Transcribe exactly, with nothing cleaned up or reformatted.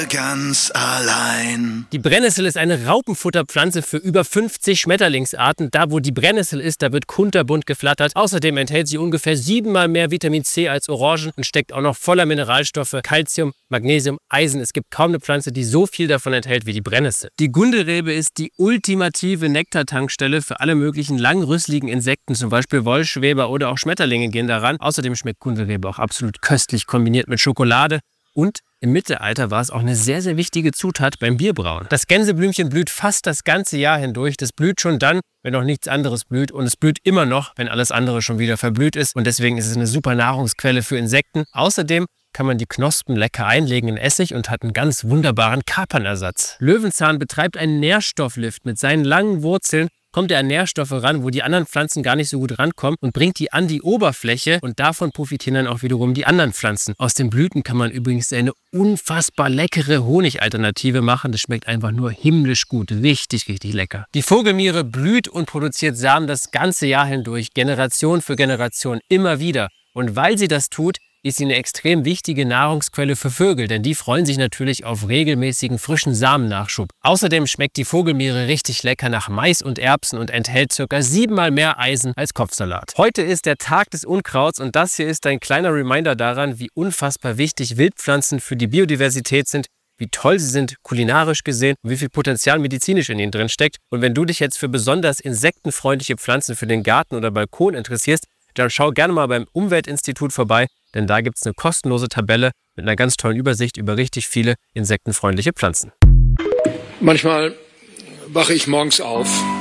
Ganz allein. Die Brennnessel ist eine Raupenfutterpflanze für über fünfzig Schmetterlingsarten. Da, wo die Brennnessel ist, da wird kunterbunt geflattert. Außerdem enthält sie ungefähr siebenmal mehr Vitamin C als Orangen und steckt auch noch voller Mineralstoffe, Calcium, Magnesium, Eisen. Es gibt kaum eine Pflanze, die so viel davon enthält wie die Brennnessel. Die Gundelrebe ist die ultimative Nektartankstelle für alle möglichen langrüsseligen Insekten, zum Beispiel Wollschweber oder auch Schmetterlinge gehen daran. Außerdem schmeckt Gundelrebe auch absolut köstlich, kombiniert mit Schokolade. Und im Mittelalter war es auch eine sehr, sehr wichtige Zutat beim Bierbrauen. Das Gänseblümchen blüht fast das ganze Jahr hindurch. Das blüht schon dann, wenn noch nichts anderes blüht. Und es blüht immer noch, wenn alles andere schon wieder verblüht ist. Und deswegen ist es eine super Nahrungsquelle für Insekten. Außerdem kann man die Knospen lecker einlegen in Essig und hat einen ganz wunderbaren Kapernersatz. Löwenzahn betreibt einen Nährstofflift. Mit seinen langen Wurzeln kommt er an Nährstoffe ran, wo die anderen Pflanzen gar nicht so gut rankommen und bringt die an die Oberfläche und davon profitieren dann auch wiederum die anderen Pflanzen. Aus den Blüten kann man übrigens eine unfassbar leckere Honigalternative machen. Das schmeckt einfach nur himmlisch gut, richtig, richtig lecker. Die Vogelmiere blüht und produziert Samen das ganze Jahr hindurch, Generation für Generation, immer wieder. Und weil sie das tut, ist sie eine extrem wichtige Nahrungsquelle für Vögel, denn die freuen sich natürlich auf regelmäßigen frischen Samennachschub. Außerdem schmeckt die Vogelmiere richtig lecker nach Mais und Erbsen und enthält ca. siebenmal mehr Eisen als Kopfsalat. Heute ist der Tag des Unkrauts und das hier ist ein kleiner Reminder daran, wie unfassbar wichtig Wildpflanzen für die Biodiversität sind, wie toll sie sind kulinarisch gesehen und wie viel Potenzial medizinisch in ihnen drin steckt. Und wenn du dich jetzt für besonders insektenfreundliche Pflanzen für den Garten oder Balkon interessierst, dann schau gerne mal beim Umweltinstitut vorbei, denn da gibt es eine kostenlose Tabelle mit einer ganz tollen Übersicht über richtig viele insektenfreundliche Pflanzen. Manchmal wache ich morgens auf